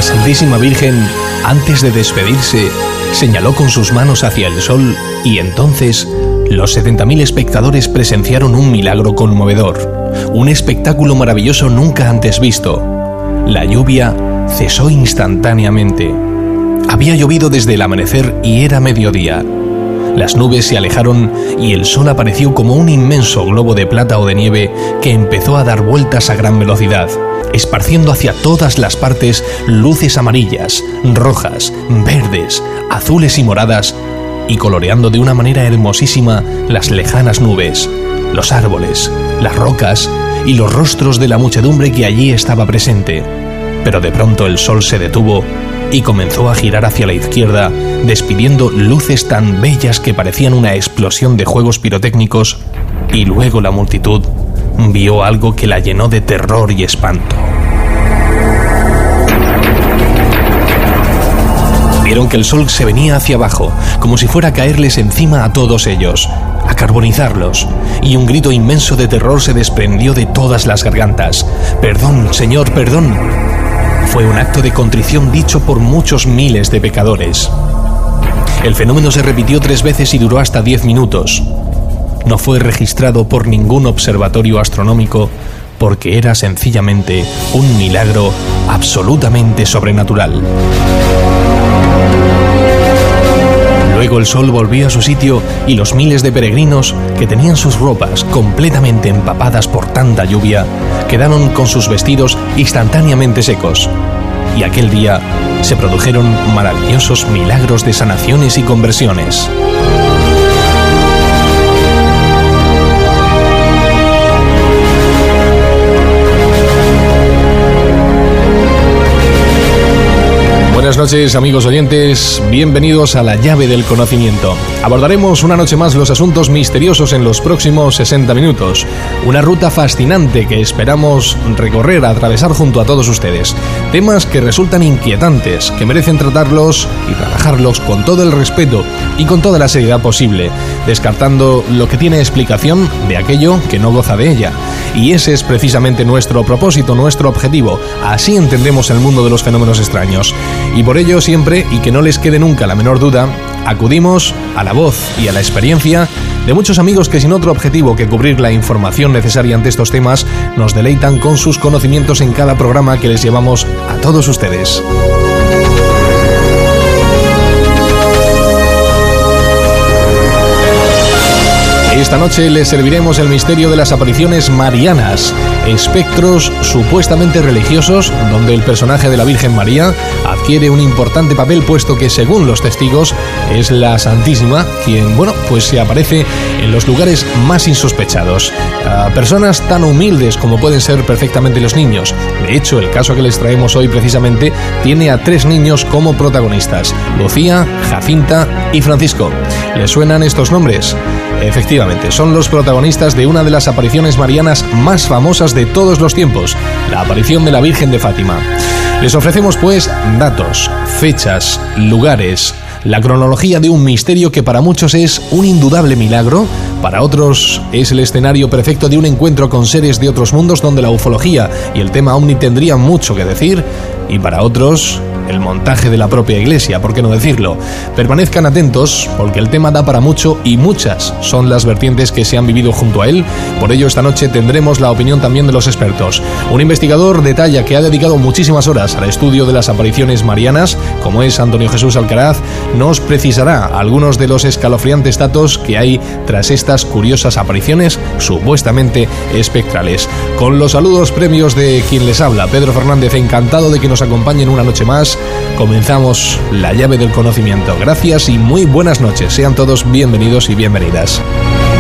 La Santísima Virgen, antes de despedirse, señaló con sus manos hacia el sol y entonces los 70.000 espectadores presenciaron un milagro conmovedor, un espectáculo maravilloso nunca antes visto. La lluvia cesó instantáneamente. Había llovido desde el amanecer y era mediodía. Las nubes se alejaron y el sol apareció como un inmenso globo de plata o de nieve que empezó a dar vueltas a gran velocidad, esparciendo hacia todas las partes luces amarillas, rojas, verdes, azules y moradas, y coloreando de una manera hermosísima las lejanas nubes, los árboles, las rocas y los rostros de la muchedumbre que allí estaba presente. Pero de pronto el sol se detuvo y comenzó a girar hacia la izquierda, despidiendo luces tan bellas que parecían una explosión de juegos pirotécnicos, y luego la multitud vio algo que la llenó de terror y espanto. Vieron que el sol se venía hacia abajo, como si fuera a caerles encima a todos ellos, a carbonizarlos, y un grito inmenso de terror se desprendió de todas las gargantas. «Perdón, Señor, perdón». Fue un acto de contrición dicho por muchos miles de pecadores. El fenómeno se repitió 3 veces y duró hasta 10 minutos. No fue registrado por ningún observatorio astronómico porque era sencillamente un milagro absolutamente sobrenatural. Luego el sol volvió a su sitio y los miles de peregrinos, que tenían sus ropas completamente empapadas por tanta lluvia, quedaron con sus vestidos instantáneamente secos. Y aquel día se produjeron maravillosos milagros de sanaciones y conversiones. Buenas noches, amigos oyentes, bienvenidos a La Llave del Conocimiento. Abordaremos una noche más los asuntos misteriosos en los próximos 60 minutos. Una ruta fascinante que esperamos recorrer, atravesar junto a todos ustedes. Temas que resultan inquietantes, que merecen tratarlos y trabajarlos con todo el respeto y con toda la seriedad posible, descartando lo que tiene explicación de aquello que no goza de ella. Y ese es precisamente nuestro propósito, nuestro objetivo. Así entendemos el mundo de los fenómenos extraños. Y por ello siempre, y que no les quede nunca la menor duda, acudimos a la voz y a la experiencia de muchos amigos que sin otro objetivo que cubrir la información necesaria ante estos temas, nos deleitan con sus conocimientos en cada programa que les llevamos a todos ustedes. Esta noche les serviremos el misterio de las apariciones marianas, espectros supuestamente religiosos donde el personaje de la Virgen María adquiere un importante papel, puesto que según los testigos es la Santísima quien, pues se aparece en los lugares más insospechados. A personas tan humildes como pueden ser perfectamente los niños. De hecho, el caso que les traemos hoy precisamente tiene a 3 niños como protagonistas: Lucía, Jacinta y Francisco. ¿Les suenan estos nombres? Efectivamente, son los protagonistas de una de las apariciones marianas más famosas de todos los tiempos, la aparición de la Virgen de Fátima. Les ofrecemos pues datos, fechas, lugares, la cronología de un misterio que para muchos es un indudable milagro, para otros es el escenario perfecto de un encuentro con seres de otros mundos donde la ufología y el tema ovni tendrían mucho que decir, y para otros el montaje de la propia Iglesia, ¿por qué no decirlo? Permanezcan atentos, porque el tema da para mucho y muchas son las vertientes que se han vivido junto a él. Por ello, esta noche tendremos la opinión también de los expertos. Un investigador de talla que ha dedicado muchísimas horas al estudio de las apariciones marianas, como es Antonio Jesús Alcaraz, nos precisará algunos de los escalofriantes datos que hay tras estas curiosas apariciones supuestamente espectrales. Con los saludos previos de quien les habla, Pedro Fernández, encantado de que nos acompañen una noche más. Comenzamos La Llave del Conocimiento. Gracias y muy buenas noches. Sean todos bienvenidos y bienvenidas.